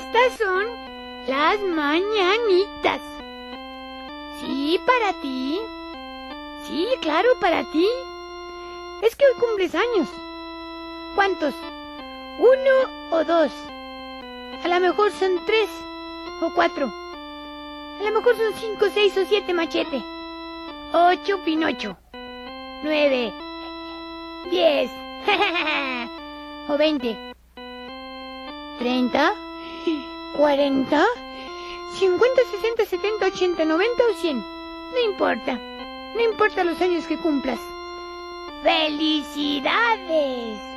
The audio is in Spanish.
Estas son las mañanitas. Sí, para ti. Sí, claro, para ti. Es que hoy cumples años. ¿Cuántos? ¿1 o 2? A lo mejor son 3 o 4. A lo mejor son 5, 6 o 7, Machete. 8, Pinocho. 9, 10 o 20. 30, 40, 50, 60, 70, 80, 90 o 100. No importa. No importa los años que cumplas. ¡Felicidades!